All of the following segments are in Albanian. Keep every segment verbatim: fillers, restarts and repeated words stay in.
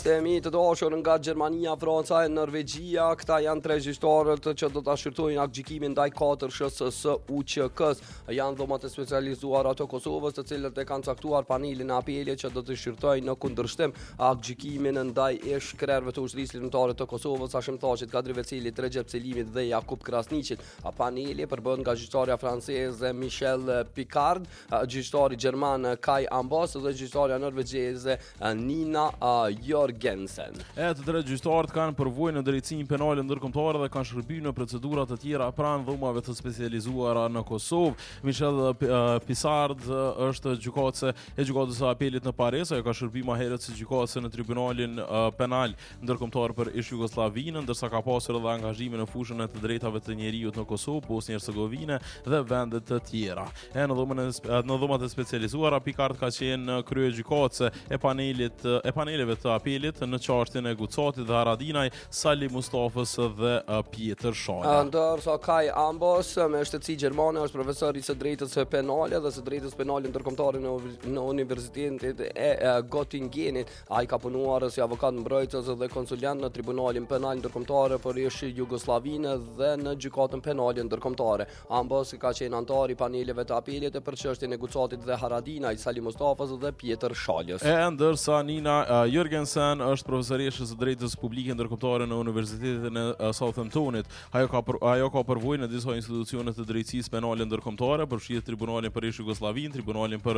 Miqtë e mi të dashur nga Gjermania, Franca e Norvegjia, këta janë tre gjyqtarët që do ta shqyrtojnë aktgjykimin ndaj katër S S S U Q K-s. Janë dhomat e specializuara të Kosovës, të cilët e kanë caktuar panelin e apelit që do të shqyrtojnë në kundërshtim aktgjykimin ndaj e shkrerëve të ushtrisë lirëtare të Kosovës, Hashimtaqit, Kadri Vecilit, Recep Selimit dhe Jakub Krasniqit. Paneli përbën nga gjyqtarja franceze Michel Picard, gjyqtari gjerman Kai Ambos dhe gjyqtarja norvegjeze Nina Jorgensen. E të tre gjyqtarët kanë përvojë në drejtësinë penale ndërkombëtare dhe kanë shërbyer në procedura të tjera pranë dhomave të specializuara në Kosovë. Michel Picard është gjykatëse e gjykatës së apelit në Paris, ajo ka shërbuar më herët si gjykatëse në tribunalin penal ndërkombëtar për ish Jugosllavinë, ndërsa ka pasur edhe angazhime në fushën e të drejtave të njerëzit në Kosovë, Bosnjë Hercegovinë dhe vende të tjera. E në dhomën e në dhomat e specializuara, Picard ka qenë kryegjykatëse e panelit e paneleve të apelit në çështjen e Gucatit dhe Haradinaj, Sali Mustafës dhe Pjetër Shala. Ndërsa Kai Ambos me shtetësi gjermane është profesor i së drejtës penale dhe së drejtës penale ndërkombëtare në, në Universitetin e Göttingenit. Ai ka punuar si avokat mbrojtës dhe konsulent në Tribunalin Penal ndërkombëtar për ish Jugosllavinë dhe në gjykatën penale ndërkombëtare. Ambos ka qenë antar i paneleve të apelit për çështjen e Gucatit dhe Haradinaj, Sali Mustafës dhe Pjetër Shalës. E ndërsa Nina uh, Jorgensen është profesoreshë së drejtës publike ndërkombëtare në Universitetin e Southamptonit. Ajo ka për, ajo ka përvojë në disa institucione të drejtësisë penale ndërkombëtare, përfshihet Tribunalin për ish Jugosllavinë, Tribunalin për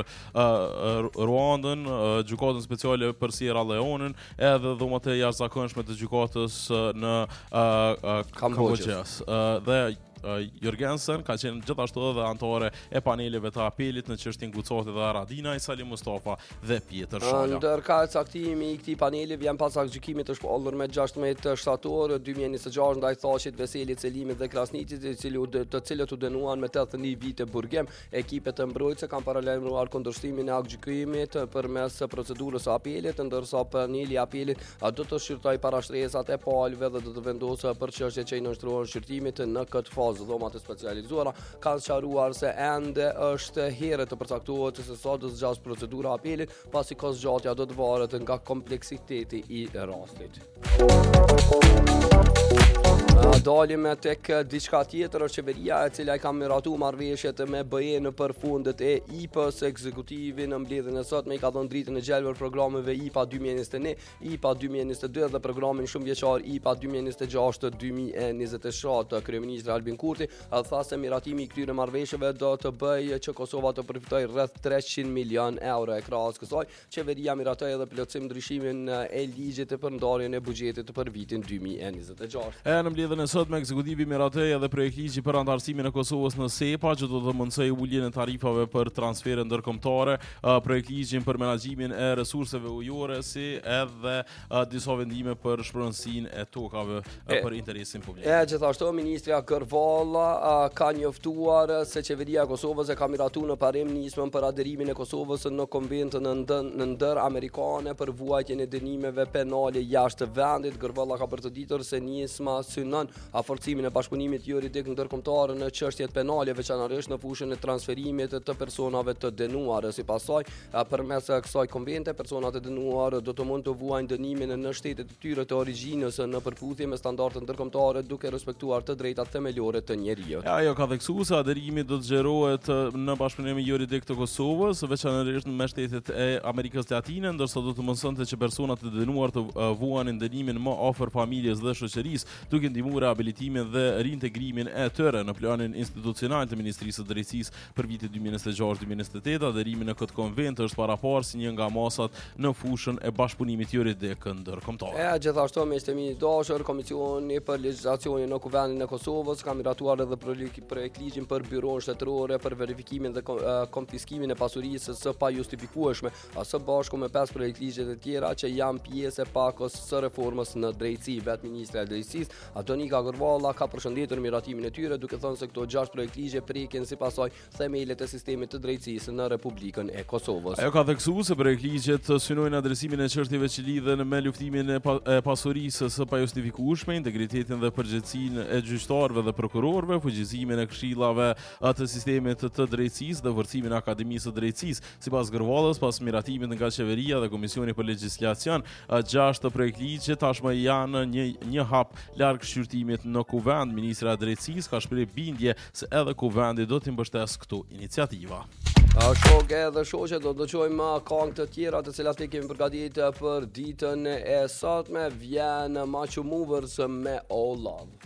uh, Ruandën, uh, gjykatën speciale për Sierra Leone, edhe dhomat e jashtëzakonshme të gjykatës në uh, uh, Kambodgjës. Uh, dhe Jorgensen ka qenë gjithashtu edhe antore e paneleve të apelit në çështjen Gucatit dhe Haradinaj, Sali Mustafa dhe Pjetër Shala. Ndërka caktimi i këtij paneli vjen pas aktgjykimit të shpallur me gjashtëmbëdhjetë shtator dy mijë e njëzet e gjashtë ndaj Thaqit, Veselit, Selimit dhe Krasniqit, të cilët të cilët u dënuan me tetëdhjetë mijë vite burgim. Ekipet e mbrojtëse kanë paralajmëruar kundërshtimin e aktgjykimit përmes procedurës së apelit, ndërsa paneli i apelit do të shqyrtojë parashtresat e palëve dhe do të vendosë për çështjet që i nënshtrohen shqyrtimit në këtë fazë. Dhomat e specializuara kanë sqaruar se ende është herë të përcaktuar se sa do të zgjasë procedura e apelit, pasi kozgjatja do të varet nga kompleksiteti i rastit. Dalim tek diçka tjetër, është qeveria e cila i ka miratuar marrëveshjet me B E në përfundet e I P A-s. Ekzekutivi në mbledhjen e sotme i ka dhënë dritën e gjelbër programeve I P A dy mijë e njëzet e një, I P A dy mijë e njëzet e dy dhe programin shumëvjeçar I P A dy mijë e njëzet e gjashtë dy mijë e njëzet e shtatë. Kryeministri Albin Kurti tha se miratimi i këtyre marrëveshjeve do të bëjë që Kosova të përfitojë rreth treqind milion euro. E krahas kësaj, qeveria miratoi edhe plotësim ndryshimin e ligjit për ndarjen e buxhetit për vitin dy mijë e njëzet e gjashtë. E në mbledhjen e sotme ekzekutivi miratoi edhe projekt ligji për antarësimin e Kosovës në SEPA, që do të mundsojë uljen e tarifave për transfere ndërkombëtare, uh, projekt ligjin për menaxhimin e resurseve ujore, si edhe uh, disa vendime për shpronësinë e tokave uh, e, për interesin publik. E gjithashtu ministria Kërvalla uh, ka njoftuar se qeveria e Kosovës e ka miratuar në parim nismën për aderimin e Kosovës në konventin në ndër amerikane për vuajtjen e dënimeve penale jashtë vendit. Kërvalla ka përshtatur se nisma synon a forcimin e bashkëpunimit juridik ndërkombëtar në çështjet penale, veçanërisht në fushën e transferimit të personave të dënuar. Sipas saj, përmes kësaj konvente, personat e dënuar do të mund të vuajnë dënimin në shtetet e tyre të origjinës në përputhje me standardet ndërkombëtare, duke respektuar të drejtat themelore të njerëzit. Ja, ajo ka theksuar se aderimi do të zgjerohet në bashkëpunimin juridik të Kosovës, veçanërisht me shtetet e Amerikës Latine, ndërsa do të mundsonte që personat e dënuar të vuanin dënimin më afër familjes dhe shoqërisë, duke ndihmuar rehabilitimin dhe reintegrimin e tyre në planin institucional të Ministrisë së Drejtësisë për vitin dy mijë e njëzet e gjashtë dy mijë e njëzet e tetë. Aderimi në këtë konvent është paraparë si një nga masat në fushën e bashkëpunimit juridik ndërkombëtar. E gjithashtu me shtemi dashur, Komisioni për Legjislacionin në Kuvendin e Kosovës ka miratuar edhe projekt ligjin për byron shtetërore për verifikimin dhe konfiskimin e pasurisë së pajustifikueshme, së bashku me pesë projekt ligje të tjera që janë pjesë e pakos së reformës në drejtësi. Vetë ministra e drejtësisë Adonika Kërvalla ka përshëndetur miratimin e tyre, duke thënë se këto gjashtë projekt ligje prekin sipas saj themelet e sistemit të drejtësisë në Republikën e Kosovës. Ajo ka theksuar se projekt ligjet synojnë adresimin e çështjeve që lidhen me luftimin e, pa, e pasurisë së pajustifikueshme, integritetin dhe përgjegjësinë e gjyqtarëve dhe prokurorëve, fuqizimin e këshillave të sistemit të drejtësisë dhe vërcimin e Akademisë së Drejtësisë. Sipas Gërvallës, pas miratimit nga qeveria dhe Komisioni për Legjislacion, gjashtë projekt ligje tashmë janë një një hap larg shqyrtimit në kuvend. Ministra e Drejtësisë ka shprehur bindje se edhe kuvendi do të mbështesë këto iniciativa. Shokë edhe shoqe, do të dëgjojmë këngë të tjera të cilat i kemi përgatitur për ditën e sotme. Vjen Macho Movers me All Love.